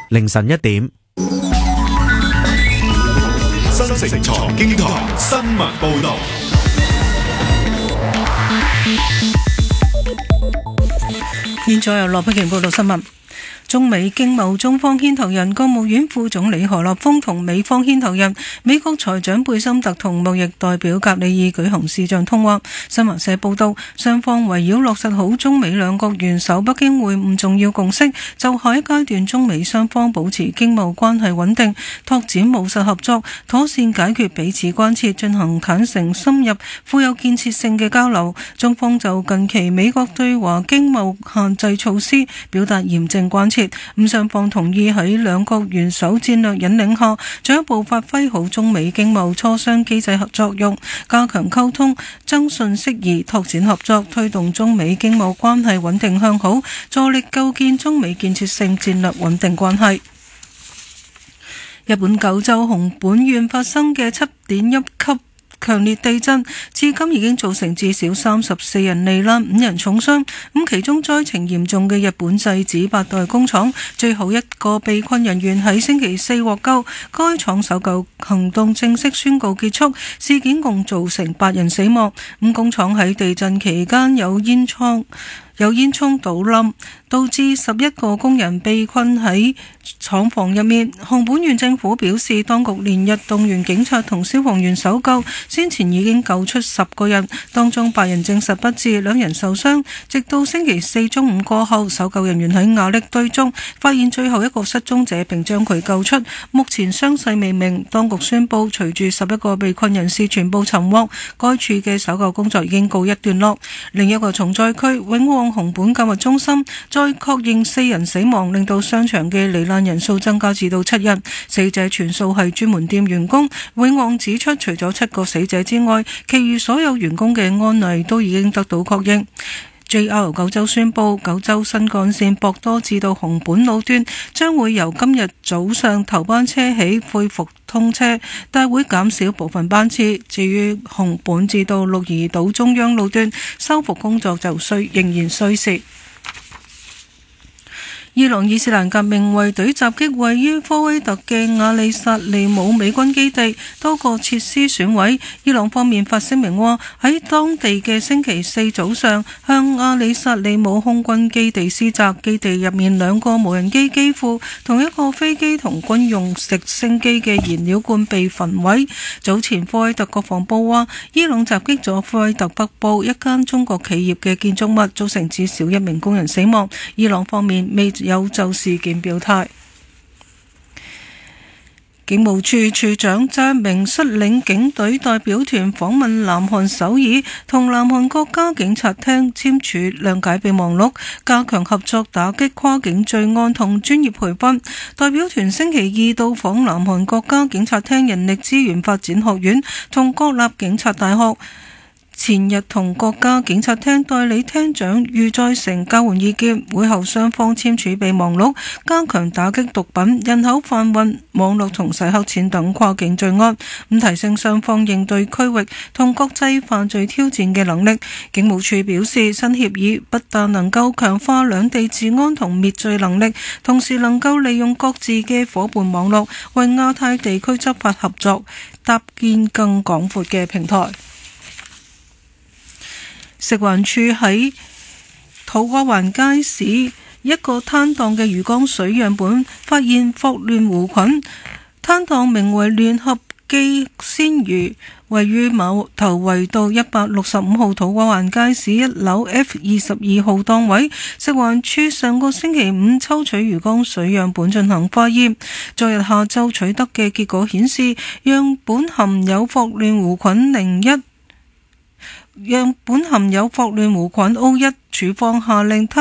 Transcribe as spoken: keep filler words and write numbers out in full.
凌晨一點。 新城財經台新聞報道。 現在由羅碧瓊報道新聞。中美經貿中方牽頭人國務院副總理何立峰同美方牽頭人美國財長貝森特同貿易代表格里爾舉行視像通話。新華社報道，雙方圍繞落實好中美兩國元首北京會晤重要共識，就下一階段中美雙方保持經貿關係穩定，拓展務實合作，妥善解決彼此關切，進行坦誠深入、富有建設性嘅交流。中方就近期美國對華經貿限制措施表達嚴正關切。咁雙方同意喺兩國元首戰略引領下，進一步發揮好中美經貿磋商機制作用，加強溝通、增信釋疑、拓展合作，推動中美經貿關係穩定向好，助力構建中美建設性戰略穩定關係。日本九州熊本縣發生嘅七點一級強烈地震，至今已經造成至少三十四人罹難、五人重傷。咁其中災情嚴重嘅日本製紙八代工廠，最後一個被困人員喺星期四獲救，該廠搜救行動正式宣告結束。事件共造成八人死亡。咁工廠喺地震期間有煙囪有煙囪倒冧，導致十一個工人被困喺廠房入面。熊本縣政府表示，當局連日動員警察同消防員搜救，先前已經救出十個人，當中八人證實不治，兩人受傷。直到星期四中午過後，搜救人員喺瓦礫堆中發現最後一個失蹤者，並將佢救出，目前傷勢未明。當局宣布，隨住十一個被困人士全部尋獲，該處嘅搜救工作已經告一段落。另一個重災區永旺熊本購物中心再確認四人死亡，令到商場嘅罹難人數增加至到七人，死者全數係專門店員工。永旺指出，除咗七個死者之外，其餘所有員工嘅安危都已經得到確認。J R 九州宣布，九州新幹線博多至到熊本路段將會由今日早上頭班車起恢復通車，但會減少部分班次。至於熊本至到鹿兒島中央路段，修復工作就需仍然需時。伊朗伊斯蘭革命衛隊襲擊位於科威特嘅亞里薩利姆美軍基地，多個設施損毀。伊朗方面發聲明話，喺當地嘅星期四早上向亞里薩利姆空軍基地施襲，基地入面兩個無人機機庫同一個飛機同軍用直升機嘅燃料罐被焚毀。早前科威特國防部話，伊朗襲擊咗科威特北部一間中國企業嘅建築物，造成至少一名工人死亡。伊朗方面未有就事件表態。警務處處長張明率領警隊代表團訪問南韓首爾，同南韓國家警察廳簽署諒解備忘錄，加強合作打擊跨境罪案同專業培訓。代表團星期二到訪南韓國家警察廳人力資源發展學院同國立警察大學。前日同國家警察廳代理廳長喻在成交換意見，會後雙方簽署備忘錄，加強打擊毒品、人口販運、網絡同洗黑錢等跨境罪案，咁提升雙方應對區域同國際犯罪挑戰嘅能力。警務處表示，新協議不但能夠強化兩地治安同滅罪能力，同時能夠利用各自嘅夥伴網絡，為亞太地區執法合作搭建更廣闊嘅平台。食環署喺土瓜灣街市一個攤檔嘅魚缸水樣本發現霍亂弧菌，攤檔名為聯合記鮮魚，位於碼頭圍道一百六十五號土瓜灣街市一樓 F 二十二號檔位。食環署上個星期五抽取魚缸水樣本進行化驗，昨日下晝取得嘅結果顯示，樣本含有霍亂弧菌零一。樣本含有霍亂弧菌 O 一，處方下令